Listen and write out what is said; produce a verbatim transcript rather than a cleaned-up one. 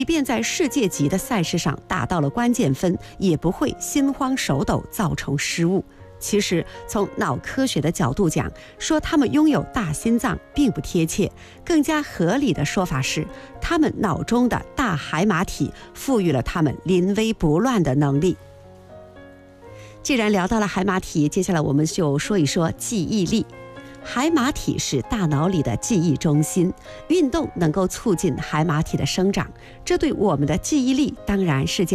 即便在世界级的赛事上打到了关键分，也不会心慌手抖造成失误。其实从脑科学的角度讲，说他们拥有大心脏并不贴切，更加合理的说法是，他们脑中的大海马体赋予了他们临危不乱的能力。既然聊到了海马体，接下来我们就说一说记忆力。海马体是大脑里的记忆中心，运动能够促进海马体的生长，这对我们的记忆力当然是件